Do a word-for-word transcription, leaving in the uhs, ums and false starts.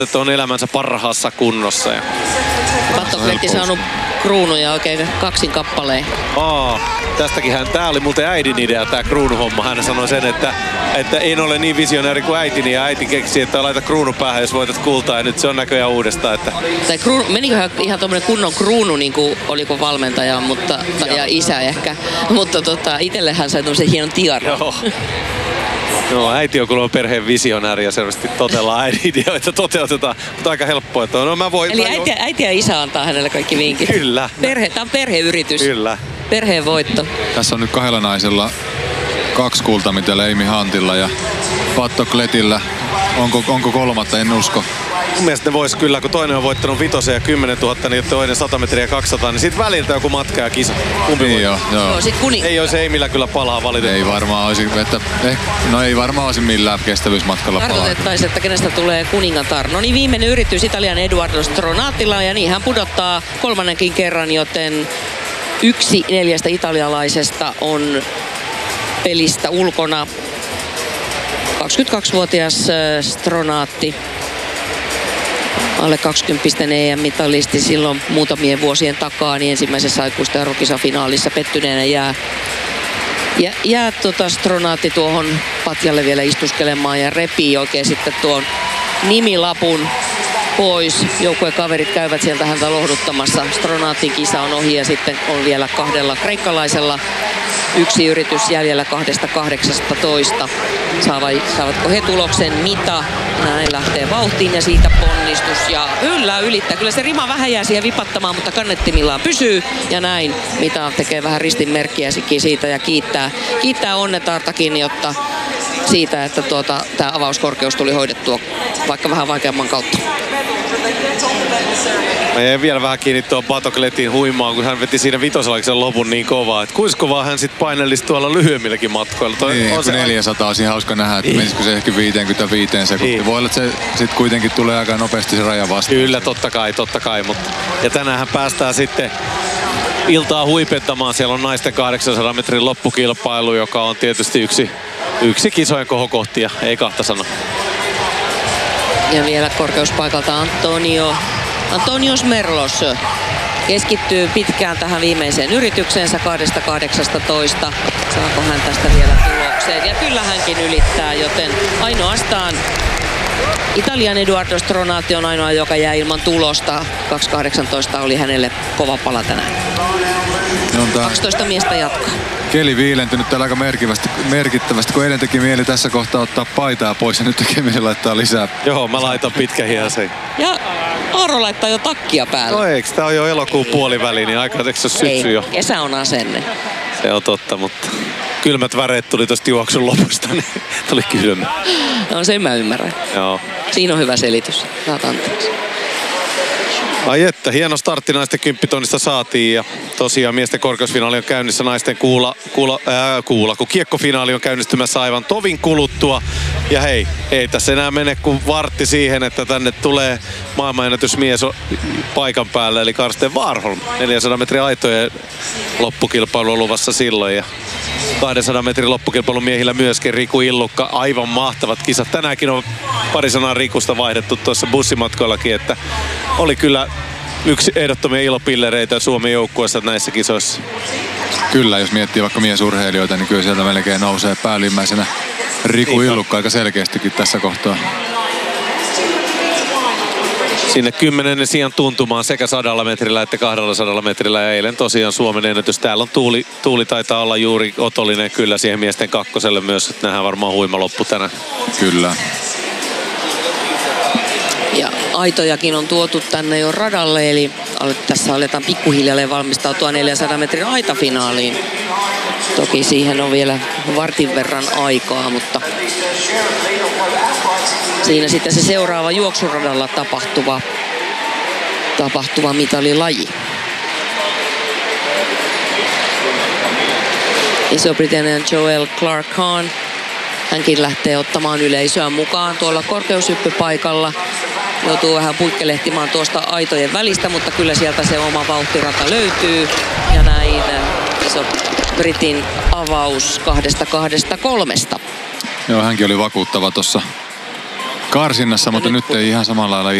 että on elämänsä parhaassa kunnossa. Ja... Pattokletti saanut kruunuja oikein kaksin kappaleen. Aa, tästäkin hän, tää oli muuten äidin idea tää kruunuhomma. Hän sanoi sen, että, että en ole niin visionääri kuin äitini, ja äiti keksi, että laita kruunu päähän, jos voitat kultaa, ja nyt se on näköjään uudestaan. Että... Tai kruunu, meniköhän ihan tommonen kunnon kruunu, niin kuin oliko valmentaja mutta, ja isä ehkä, mutta tota, itsellehän sai tommosen hienon tiaran. Joo. No, äiti on kuulemma perheen visionääri ja selvästi totellaan äidin ideoita toteutetaan, mutta aika helppoa. Että no, mä voin, Eli mä äiti, äiti ja isä antaa hänelle kaikki vinkit. Kyllä. Perhe, tämä on perheyritys. Kyllä. Perheen voitto. Tässä on nyt kahdella naisella kaksi kultamitellä, Amy Huntilla ja Pattokletillä. Onko, onko kolmatta, en usko. Mun mielestä ne vois kyllä, kun toinen on voittanut vitosen ja kymmenen tuhatta, niin toinen sata metriä ja kaksisataa, niin sit väliltä joku matka ja kisa. Kumpi niin joo, joo. Joo, sit kuni... Ei olisi Amyllä kyllä palaa valitettavasti. Ei varmaan olisi, että, eh, no ei varmaan olisi millään kestävyysmatkalla palaa. Tarkoitettaisiin, että kenestä tulee kuningatar. No niin, viimeinen yritys Italian Edoardo Stronatilla, ja niin hän pudottaa kolmannenkin kerran, joten yksi neljästä italialaisesta on pelistä ulkona. kaksikymmentäkaksivuotias Stronatti. Alle kaksikymppisten E M-mitalisti silloin muutamien vuosien takaa, niin ensimmäisessä aikuisten arvokisafinaalissa pettyneenä jää, jää, jää tota Stronatti tuohon patjalle vielä istuskelemaan ja repii oikein sitten tuon nimilapun pois. Joukkuekaverit käyvät sieltä häntä lohduttamassa. Stronatin kisa on ohi ja sitten on vielä kahdella kreikkalaisella yksi yritys jäljellä kahdesta kahdeksastatoista. Saavatko he tuloksen? Mitä? Näin lähtee vauhtiin ja siitä ponnistus ja yllä ylittää. Kyllä se rima vähän jää siihen vipattamaan, mutta kannettimillaan pysyy ja näin. Mitä tekee vähän ristinmerkkiäkin siitä ja kiittää, kiittää Onnetartakin, jotta siitä, että tuota, tämä avauskorkeus tuli hoidettua vaikka vähän vaikeamman kautta. Mä jäin vielä vähän kiinni tuon Pattokletin huimaan, kun hän veti siinä vitosalaisen lopun niin kovaa. Että kuinka kovaa hän sitten painellisi tuolla lyhyemmilläkin matkoilla. Toi niin, on se neljäsataa olisi hauska nähdä, että niin. Menisikö se ehkä viisikymmentäviisi sekuntia. Niin. Voi olla, että se sitten kuitenkin tulee aika nopeasti se raja vastaan. Kyllä, totta kai, totta kai. Mutta... Ja tänään päästään sitten iltaa huipentamaan. Siellä on naisten kahdeksansadan metrin loppukilpailu, joka on tietysti yksi, yksi kisojen kohokohtia, ei kahta sano. Ja vielä korkeuspaikalta Antonio, Antonio Merlos keskittyy pitkään tähän viimeiseen yritykseensä kahdesta kahdeksastatoista. Saako hän tästä vielä tulokseen? Ja kyllä hänkin ylittää, joten ainoastaan Italian Edoardo Stronati on ainoa, joka jää ilman tulosta. kaksi kahdeksantoista oli hänelle kova pala tänään. kaksitoista miestä jatkaa. Keli viilentynyt täällä aika merkittävästi, merkittävästi, kun eilen teki mieli tässä kohtaa ottaa paitaa pois ja nyt tekee mieli laittaa lisää. Joo, mä laitan pitkähiasen. Ja Aaro laittaa jo takkia päälle. No eikö? Tää on jo elokuun puoliväli, niin aika eikö se ole syksy Ei, jo? kesä on asenne. Se on totta, mutta kylmät väreet tuli tosta juoksun lopusta, niin tuli kylmä. No sen mä ymmärrän. Joo. Siinä on hyvä selitys. Saat anteeksi. Ai että, hieno startti naisten kymppitonnista saatiin ja tosiaan miesten korkeusfinaali on käynnissä naisten kuula, kuula, ää, kuula kun kiekkofinaali on käynnistymässä aivan tovin kuluttua. Ja hei, ei tässä enää mene kuin vartti siihen, että tänne tulee maailmanennätysmies paikan päälle, eli Karsten Warholm. neljänsadan metrin aitojen loppukilpailu on luvassa silloin ja kahdensadan metrin loppukilpailun miehillä myöskin Riku Illukka. Aivan mahtavat kisat. Tänäänkin on pari sanaa Rikusta vaihdettu tuossa bussimatkoillakin, että oli kyllä yksi ehdottomia ilopillereitä Suomen joukkueessa näissä kisoissa. Kyllä, jos miettii vaikka miesurheilijoita, niin kyllä sieltä melkein nousee päällimmäisenä Riku Illukka aika selkeästikin tässä kohtaa. Sinne kymmenennen sijaan tuntumaan sekä sadalla metrillä että kahdella sadalla metrillä ja eilen tosiaan Suomen ennätys. Täällä on tuuli, tuuli taitaa olla juuri otollinen kyllä siihen miesten kakkoselle myös, että nähdään varmaan huima loppu tänään. Kyllä. Ja aitojakin on tuotu tänne jo radalle, eli tässä aletaan pikkuhiljalleen valmistautua neljänsadan metrin aitafinaaliin. Toki siihen on vielä vartin verran aikaa, mutta siinä sitten se seuraava juoksuradalla tapahtuva, tapahtuva mitalilaji. Iso-Britannian Joel Clark-Hahn. Hänkin lähtee ottamaan yleisöä mukaan tuolla korkeushyppypaikalla. Joutuu vähän puikkelehtimaan tuosta aitojen välistä, mutta kyllä sieltä se oma vauhtirata löytyy. Ja näin Iso-Britin avaus kahdesta kahdesta kolmesta. Joo, hänkin oli vakuuttava tuossa karsinnassa, mutta nyt ei ihan samalla lailla